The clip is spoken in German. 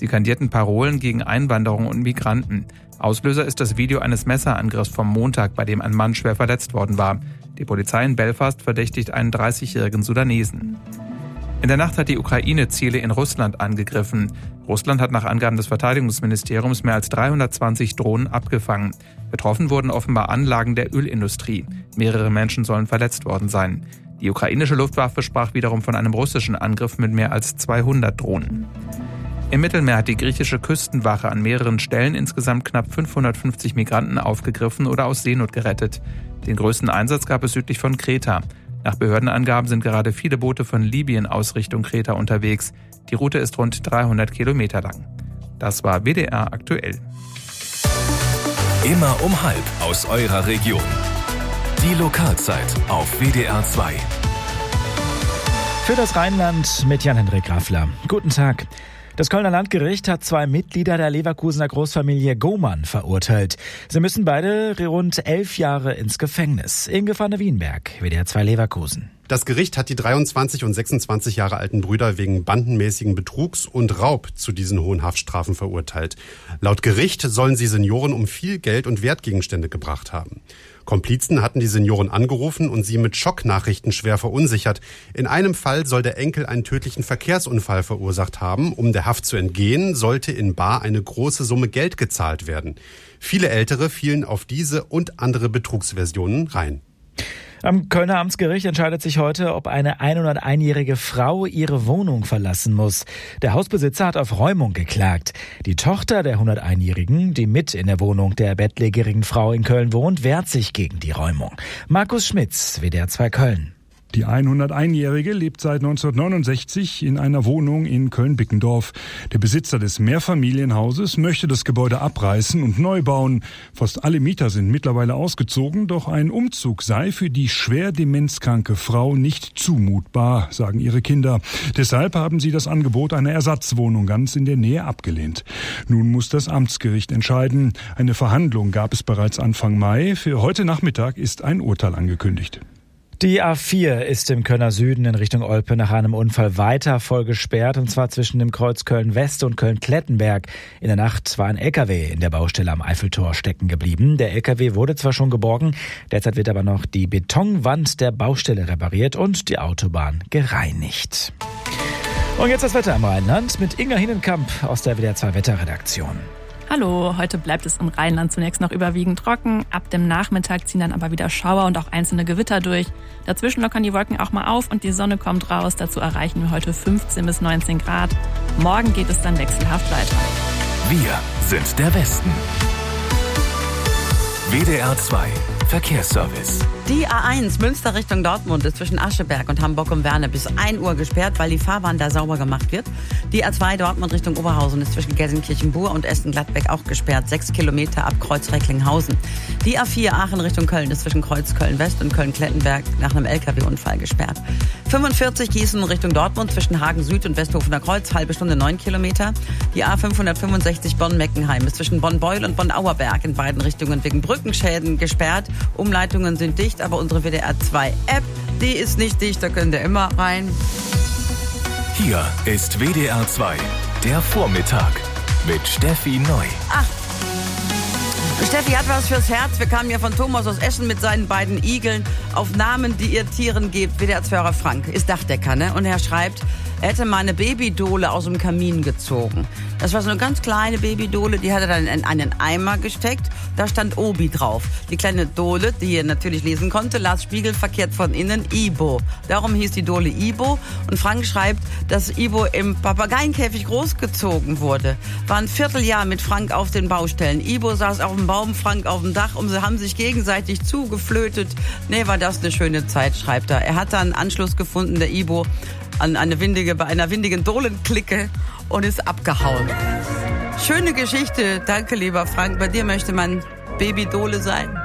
Sie kandierten Parolen gegen Einwanderung und Migranten. Auslöser ist das Video eines Messerangriffs vom Montag, bei dem ein Mann schwer verletzt worden war. Die Polizei in Belfast verdächtigt einen 30-jährigen Sudanesen. In der Nacht hat die Ukraine Ziele in Russland angegriffen. Russland hat nach Angaben des Verteidigungsministeriums mehr als 320 Drohnen abgefangen. Betroffen wurden offenbar Anlagen der Ölindustrie. Mehrere Menschen sollen verletzt worden sein. Die ukrainische Luftwaffe sprach wiederum von einem russischen Angriff mit mehr als 200 Drohnen. Im Mittelmeer hat die griechische Küstenwache an mehreren Stellen insgesamt knapp 550 Migranten aufgegriffen oder aus Seenot gerettet. Den größten Einsatz gab es südlich von Kreta. Nach Behördenangaben sind gerade viele Boote von Libyen aus Richtung Kreta unterwegs. Die Route ist rund 300 Kilometer lang. Das war WDR aktuell. Immer um 12 aus eurer Region. Die Lokalzeit auf WDR 2. Für das Rheinland mit Jan-Hendrik Graffler. Guten Tag. Das Kölner Landgericht hat 2 Mitglieder der Leverkusener Großfamilie Gohmann verurteilt. Sie müssen beide rund 11 Jahre ins Gefängnis. Inge van der Wienberg, WDR 2 Leverkusen. Das Gericht hat die 23 und 26 Jahre alten Brüder wegen bandenmäßigen Betrugs und Raub zu diesen hohen Haftstrafen verurteilt. Laut Gericht sollen sie Senioren um viel Geld und Wertgegenstände gebracht haben. Komplizen hatten die Senioren angerufen und sie mit Schocknachrichten schwer verunsichert. In einem Fall soll der Enkel einen tödlichen Verkehrsunfall verursacht haben. Um der Haft zu entgehen, sollte in bar eine große Summe Geld gezahlt werden. Viele Ältere fielen auf diese und andere Betrugsversionen rein. Am Kölner Amtsgericht entscheidet sich heute, ob eine 101-jährige Frau ihre Wohnung verlassen muss. Der Hausbesitzer hat auf Räumung geklagt. Die Tochter der 101-Jährigen, die mit in der Wohnung der bettlägerigen Frau in Köln wohnt, wehrt sich gegen die Räumung. Markus Schmitz, WDR 2 Köln. Die 101-Jährige lebt seit 1969 in einer Wohnung in Köln-Bickendorf. Der Besitzer des Mehrfamilienhauses möchte das Gebäude abreißen und neu bauen. Fast alle Mieter sind mittlerweile ausgezogen, doch ein Umzug sei für die schwer demenzkranke Frau nicht zumutbar, sagen ihre Kinder. Deshalb haben sie das Angebot einer Ersatzwohnung ganz in der Nähe abgelehnt. Nun muss das Amtsgericht entscheiden. Eine Verhandlung gab es bereits Anfang Mai. Für heute Nachmittag ist ein Urteil angekündigt. Die A4 ist im Kölner Süden in Richtung Olpe nach einem Unfall weiter voll gesperrt, und zwar zwischen dem Kreuz Köln-West und Köln-Klettenberg. In der Nacht war ein LKW in der Baustelle am Eiffeltor stecken geblieben. Der LKW wurde zwar schon geborgen, derzeit wird aber noch die Betonwand der Baustelle repariert und die Autobahn gereinigt. Und jetzt das Wetter im Rheinland mit Inga Hinnenkamp aus der WDR 2 Wetterredaktion. Hallo, heute bleibt es im Rheinland zunächst noch überwiegend trocken. Ab dem Nachmittag ziehen dann aber wieder Schauer und auch einzelne Gewitter durch. Dazwischen lockern die Wolken auch mal auf und die Sonne kommt raus. Dazu erreichen wir heute 15 bis 19 Grad. Morgen geht es dann wechselhaft weiter. Wir sind der Westen. WDR 2 Verkehrsservice. Die A1 Münster Richtung Dortmund ist zwischen Ascheberg und Hamburg-Umwerne bis 1 Uhr gesperrt, weil die Fahrbahn da sauber gemacht wird. Die A2 Dortmund Richtung Oberhausen ist zwischen Gelsenkirchen-Bur und Essen-Gladbeck auch gesperrt, 6 Kilometer ab Kreuz Recklinghausen. Die A4 Aachen Richtung Köln ist zwischen Kreuz Köln-West und Köln-Klettenberg nach einem LKW-Unfall gesperrt. 45 Gießen Richtung Dortmund zwischen Hagen Süd und Westhofener Kreuz, halbe Stunde 9 Kilometer. Die A565 Bonn-Meckenheim ist zwischen Bonn-Beul und Bonn-Auerberg in beiden Richtungen wegen Brückenschäden gesperrt. Umleitungen sind dicht, aber unsere WDR 2 App, die ist nicht dicht, da könnt ihr immer rein. Hier ist WDR 2, der Vormittag mit Steffi Neu. Ach, Steffi hat was fürs Herz. Wir kamen ja von Thomas aus Essen mit seinen beiden Igeln auf Namen, die ihr Tieren gebt. WDR 2 Frank ist Dachdecker, ne? Und er schreibt, er hätte mal eine Babydole aus dem Kamin gezogen. Das war so eine ganz kleine Babydole, die hat er dann in einen Eimer gesteckt. Da stand Obi drauf. Die kleine Dole, die er natürlich lesen konnte, las spiegelverkehrt von innen Ibo. Darum hieß die Dole Ibo. Und Frank schreibt, dass Ibo im Papageienkäfig großgezogen wurde. War ein Vierteljahr mit Frank auf den Baustellen. Ibo saß auf dem Baum, Frank auf dem Dach und sie haben sich gegenseitig zugeflötet. Nee, war das eine schöne Zeit, schreibt er. Er hat dann Anschluss gefunden, der Ibo, bei einer windigen Dohlenklicke und ist abgehauen. Schöne Geschichte. Danke, lieber Frank. Bei dir möchte man Babydole sein.